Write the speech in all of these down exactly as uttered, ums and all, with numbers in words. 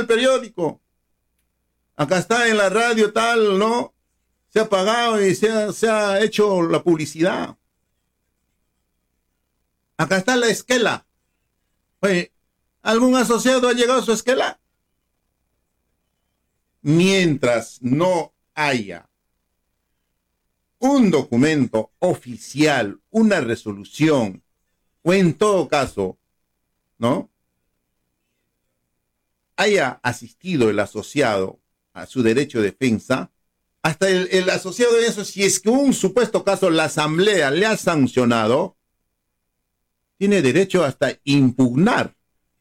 el periódico. Acá está en la radio tal, ¿no? Se ha pagado y se ha, se ha hecho la publicidad. Acá está la esquela. Oye, ¿algún asociado ha llegado a su esquela? Mientras no haya un documento oficial, una resolución, o en todo caso, ¿no?, haya asistido el asociado a su derecho de defensa, hasta el, el asociado de eso, si es que un supuesto caso la asamblea le ha sancionado, tiene derecho hasta impugnar,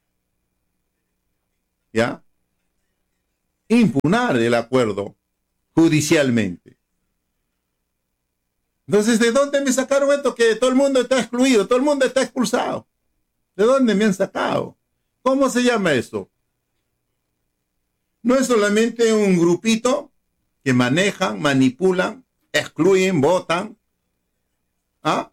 ¿ya? Impugnar el acuerdo judicialmente. Entonces, ¿de dónde me sacaron esto? Que todo el mundo está excluido, todo el mundo está expulsado. ¿De dónde me han sacado? ¿Cómo se llama eso? No es solamente un grupito que manejan, manipulan, excluyen, votan. ¿Ah?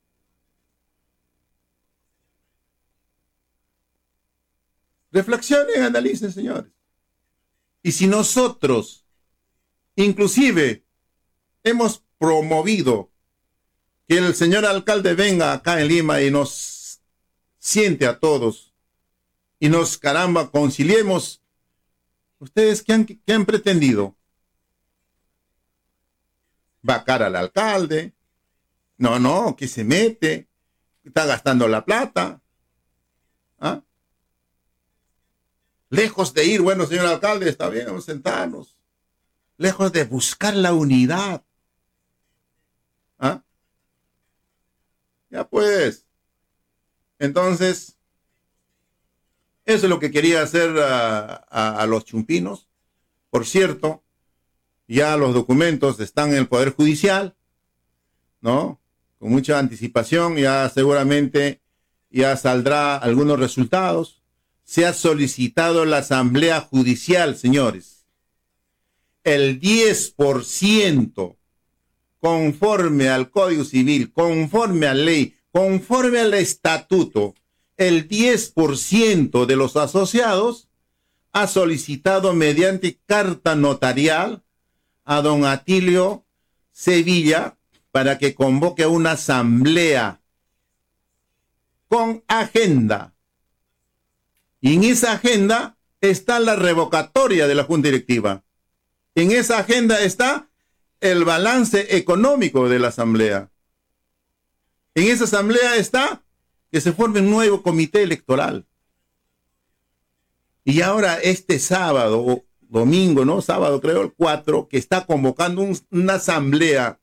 Reflexionen, analicen, señores. Y si nosotros, inclusive, hemos promovido que el señor alcalde venga acá en Lima y nos siente a todos y nos, caramba, conciliemos, ¿ustedes qué han, qué han pretendido? ¿Vacar al alcalde? No, no, que se mete, está gastando la plata. ¿Ah? Lejos de ir, bueno, señor alcalde, está bien, vamos a sentarnos. Lejos de buscar la unidad. ¿Ah? Ya pues. Entonces, eso es lo que quería hacer a, a, a los chumpinos. Por cierto, ya los documentos están en el Poder Judicial, ¿no? Con mucha anticipación, ya seguramente ya saldrá algunos resultados. Se ha solicitado la Asamblea Judicial, señores, el diez por ciento conforme al Código Civil, conforme a ley, conforme al estatuto, el diez por ciento de los asociados ha solicitado mediante carta notarial a don Atilio Sevilla para que convoque a una asamblea con agenda. Y en esa agenda está la revocatoria de la Junta Directiva. En esa agenda está el balance económico de la asamblea. En esa asamblea está que se forme un nuevo comité electoral. Y ahora este sábado, o domingo, ¿no? Sábado creo, el cuatro, que está convocando un, una asamblea,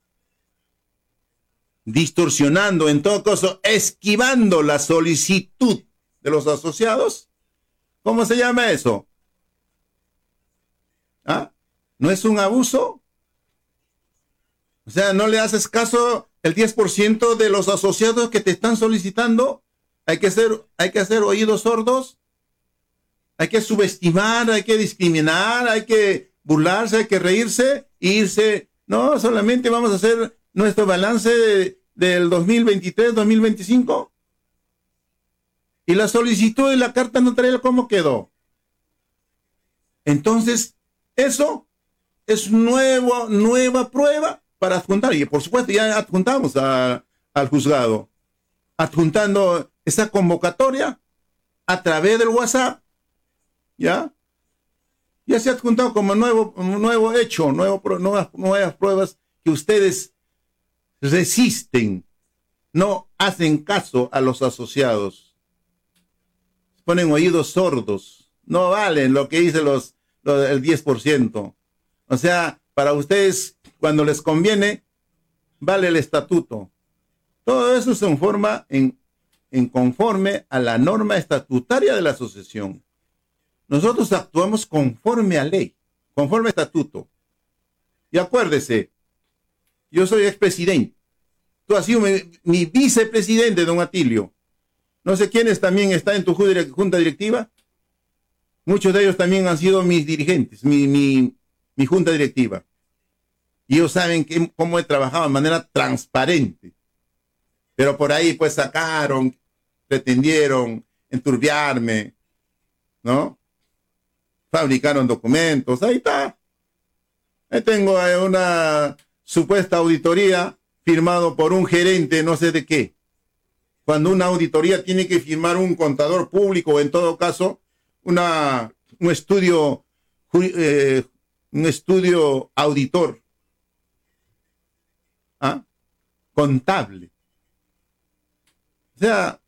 distorsionando, en todo caso, esquivando la solicitud de los asociados. ¿Cómo se llama eso? ¿Ah? ¿No es un abuso? O sea, ¿no le haces caso el diez por ciento de los asociados que te están solicitando? Hay que hacer, hay que hacer oídos sordos. Hay que subestimar, hay que discriminar, hay que burlarse, hay que reírse, e irse. No, solamente vamos a hacer nuestro balance de, del dos mil veintitrés, dos mil veinticinco. Y la solicitud de la carta notarial, ¿cómo quedó? Entonces, eso es nuevo, nueva prueba para adjuntar. Y por supuesto, ya adjuntamos a, al juzgado, adjuntando esa convocatoria a través del WhatsApp. ¿Ya? Ya se ha adjuntado como nuevo, nuevo hecho, nuevo, nuevas, nuevas pruebas que ustedes resisten, no hacen caso a los asociados, ponen oídos sordos, no valen lo que dice los, los, el diez por ciento. O sea, para ustedes, cuando les conviene, vale el estatuto. Todo eso se informa en, en conforme a la norma estatutaria de la asociación. Nosotros actuamos conforme a ley, conforme a estatuto. Y acuérdese, yo soy expresidente. Tú has sido mi, mi vicepresidente, don Atilio. No sé quiénes también están en tu junta directiva. Muchos de ellos también han sido mis dirigentes, mi, mi, mi junta directiva. Y ellos saben que, cómo he trabajado de manera transparente. Pero por ahí pues sacaron, pretendieron enturbiarme, ¿no? fabricaron documentos, ahí está. Ahí tengo eh, una supuesta auditoría firmado por un gerente, no sé de qué. Cuando una auditoría tiene que firmar un contador público, o en todo caso, una, un estudio, eh, un estudio auditor, ¿ah? Contable. O sea,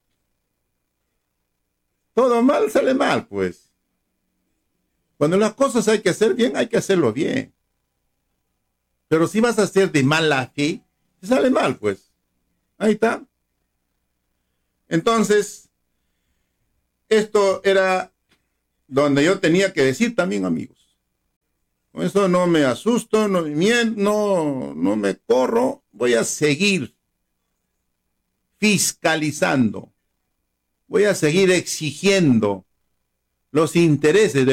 todo mal sale mal, pues. Cuando las cosas hay que hacer bien, hay que hacerlo bien. Pero si vas a hacer de mala fe, te sale mal, pues. Ahí está. Entonces, esto era donde yo tenía que decir también, amigos. Con eso no me asusto, no me miento, no, no me corro. Voy a seguir fiscalizando. Voy a seguir exigiendo los intereses de